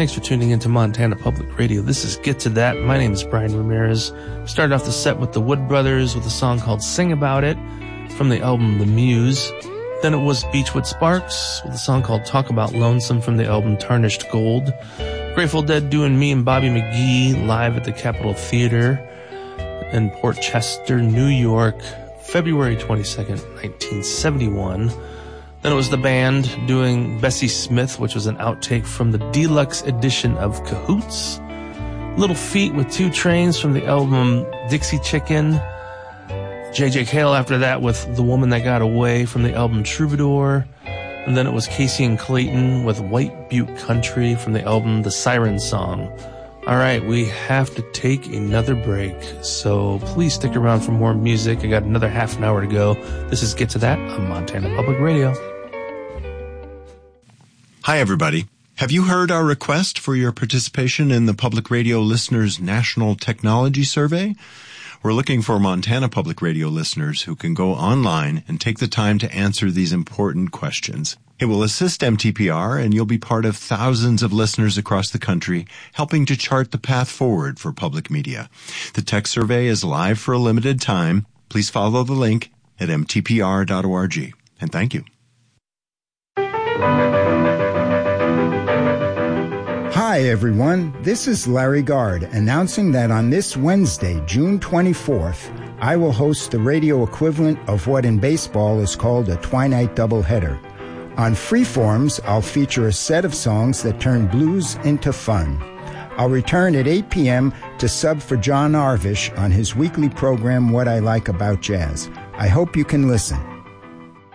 Thanks for tuning into Montana Public Radio. This is Get to That. My name is Brian Ramirez. We started off the set with the Wood Brothers with a song called Sing About It from the album The Muse. Then it was Beechwood Sparks with a song called Talk About Lonesome from the album Tarnished Gold. Grateful Dead doing Me and Bobby McGee live at the Capitol Theater in Port Chester, New York, February 22nd, 1971. Then it was the band doing Bessie Smith, which was an outtake from the deluxe edition of Cahoots. Little Feat with Two Trains from the album Dixie Chicken. J.J. Cale after that with The Woman That Got Away from the album Troubadour. And then it was Casey and Clayton with White Butte Country from the album The Siren Song. All right, we have to take another break, so please stick around for more music. I got another half an hour to go. This is Get to That on Montana Public Radio. Hi, everybody. Have you heard our request for your participation in the Public Radio Listeners National Technology Survey? We're looking for Montana Public Radio listeners who can go online and take the time to answer these important questions. It will assist MTPR, and you'll be part of thousands of listeners across the country helping to chart the path forward for public media. The tech survey is live for a limited time. Please follow the link at mtpr.org. And thank you. Hi, everyone. This is Larry Gard announcing that on this Wednesday, June 24th, I will host the radio equivalent of what in baseball is called a Twilight doubleheader. On Freeforms, I'll feature a set of songs that turn blues into fun. I'll return at 8 p.m. to sub for John Arvish on his weekly program, What I Like About Jazz. I hope you can listen.